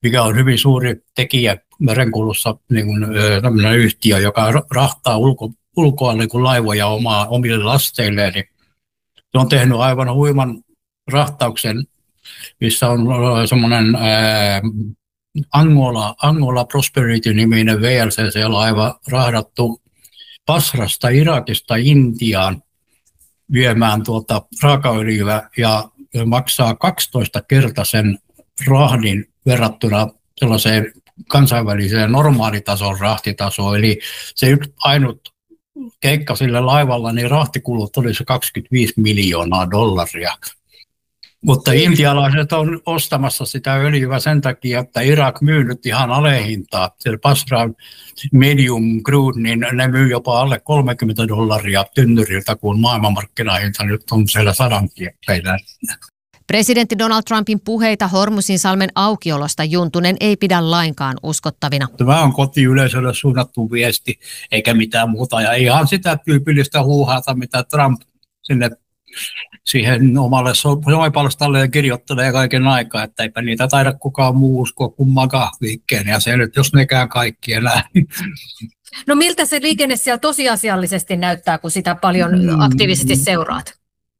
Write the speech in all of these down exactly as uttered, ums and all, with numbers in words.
mikä on hyvin suuri tekijä merenkulussa, niin kuin tämmöinen yhtiö, joka rahtaa ulko, ulkoa niin kuin laivoja omaa, omille lasteilleen, niin se on tehnyt aivan huiman rahtauksen, missä on semmoinen ää, Angola, Angola Prosperity-niminen V L C C-laiva rahdattu Basrasta, Irakista, Intiaan viemään tuota raakaöljyä ja maksaa kaksitoista kertaisen rahdin verrattuna sellaiseen kansainväliseen normaalitason rahtitasoon. Eli se yksi ainut keikka sillä laivalla, niin rahtikulut oli se kaksikymmentäviisi miljoonaa dollaria. Mutta intialaiset on ostamassa sitä öljyä sen takia, että Irak myy nyt ihan alehintaa. Se Basra medium crude, niin ne myy jopa alle kolmekymmentä dollaria tynnyriltä, kun maailmanmarkkinahinta nyt on siellä sadan kieppeillä. Presidentti Donald Trumpin puheita Hormuzinsalmen aukiolosta Juntunen ei pidä lainkaan uskottavina. Tämä on kotiyleisölle suunnattu viesti, eikä mitään muuta. Ja ihan sitä tyypillistä huuhaata, mitä Trump sinne siihen omalle somepalstalleen kirjoittelee kaiken aikaa, että eipä niitä taida kukaan muu uskoa kuin makahliikkeen. Ja se nyt, jos nekään kaikki enää. No miltä se liikenne siellä tosiasiallisesti näyttää, kun sitä paljon aktiivisesti seuraat?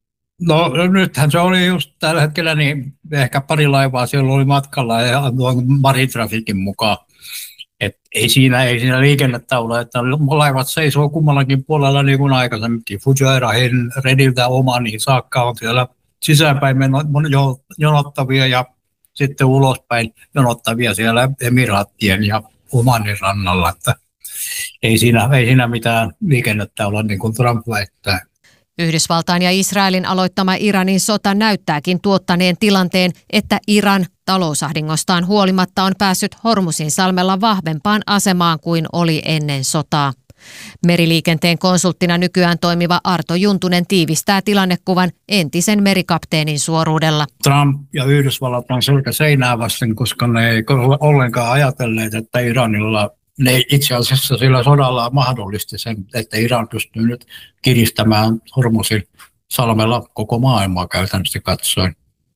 No nythän se oli just tällä hetkellä, niin ehkä pari laivaa siellä oli matkalla ja Maritrafikin mukaan. Et ei, siinä, ei siinä liikennettä ole, että laivat seisoo kummallakin puolella niin kuin aikaisemminkin. Fujairah Rediltä Omaniin saakka on siellä sisäänpäin jonottavia ja sitten ulospäin jonottavia siellä Emiraattien ja Omanin rannalla. Että ei, siinä, ei siinä mitään liikennettä ole, niin kuin Trump väittää. Yhdysvaltain ja Israelin aloittama Iranin sota näyttääkin tuottaneen tilanteen, että Iran talousahdingostaan huolimatta on päässyt Hormuzinsalmella vahvempaan asemaan kuin oli ennen sotaa. Meriliikenteen konsulttina nykyään toimiva Arto Juntunen tiivistää tilannekuvan entisen merikapteenin suoruudella. Trump ja Yhdysvallat on selkä seinää vasten, koska ne ei ollenkaan ajatelleet, että Iranilla ne itse asiassa sillä sodalla mahdollisti sen, että Iran pystyy nyt kiristämään Hormuzinsalmella koko maailmaa käytännössä katsoen.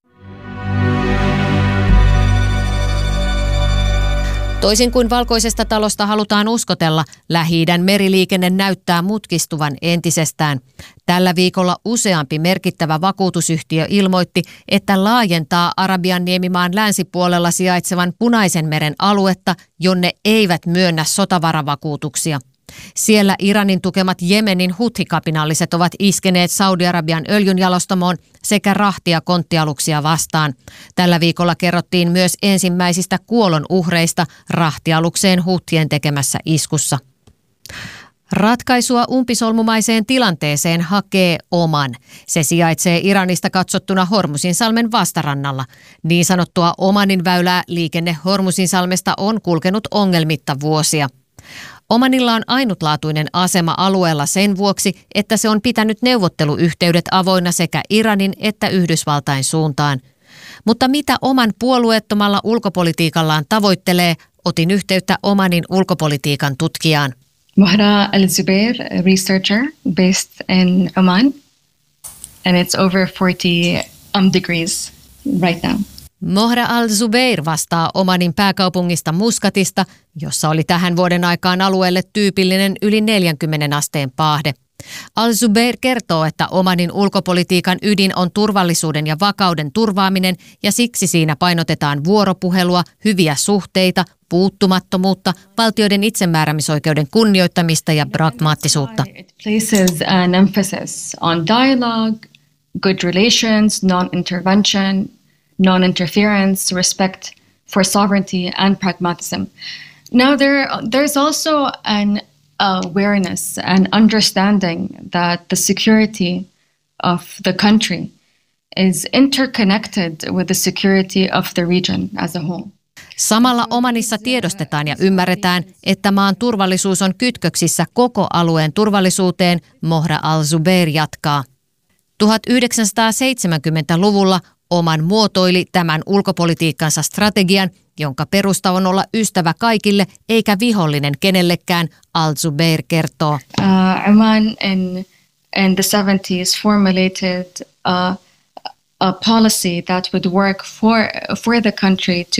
Toisin kuin Valkoisesta talosta halutaan uskotella, Lähi-idän meriliikenne näyttää mutkistuvan entisestään. Tällä viikolla useampi merkittävä vakuutusyhtiö ilmoitti, että laajentaa Arabian niemimaan länsipuolella sijaitsevan Punaisen meren aluetta, jonne eivät myönnä sotavaravakuutuksia. Siellä Iranin tukemat Jemenin huthi-kapinalliset ovat iskeneet Saudi-Arabian öljynjalostamoon sekä rahti- ja konttialuksia vastaan. Tällä viikolla kerrottiin myös ensimmäisistä kuolonuhreista rahtialukseen huthien tekemässä iskussa. Ratkaisua umpisolmumaiseen tilanteeseen hakee Oman. Se sijaitsee Iranista katsottuna Hormuzinsalmen vastarannalla. Niin sanottua Omanin väylää liikenne Hormuzinsalmesta on kulkenut ongelmitta vuosia. Omanilla on ainutlaatuinen asema alueella sen vuoksi, että se on pitänyt neuvotteluyhteydet avoinna sekä Iranin että Yhdysvaltain suuntaan. Mutta mitä Oman puolueettomalla ulkopolitiikallaan tavoittelee, otin yhteyttä Omanin ulkopolitiikan tutkijaan. Mohra Al-Zubair, researcher based in Oman, and it's over forty um, degrees right now. Mohra Al-Zubair vastaa Omanin pääkaupungista Muskatista, jossa oli tähän vuoden aikaan alueelle tyypillinen yli neljänkymmenen asteen paahde. Al-Zubair kertoo, että Omanin ulkopolitiikan ydin on turvallisuuden ja vakauden turvaaminen ja siksi siinä painotetaan vuoropuhelua, hyviä suhteita, puuttumattomuutta, valtioiden itsemääräämisoikeuden kunnioittamista ja pragmaattisuutta. It places an emphasis on dialogue, good relations, non-intervention, non-interference, respect for sovereignty and pragmatism. Now there, there's also an awareness and understanding that the security of the country is interconnected with the security of the region as a whole. Samalla Omanissa tiedostetaan ja ymmärretään, että maan turvallisuus on kytköksissä koko alueen turvallisuuteen, Mohra Al-Zubair jatkaa. tuhatyhdeksänsataaseitsemänkymmentäluvulla Oman muotoili tämän ulkopolitiikkansa strategian, jonka perusta on olla ystävä kaikille eikä vihollinen kenellekään, Al-Zubair kertoo. Uh, Oman in, in the seventies formulated uh, a policy that would work for, for the country to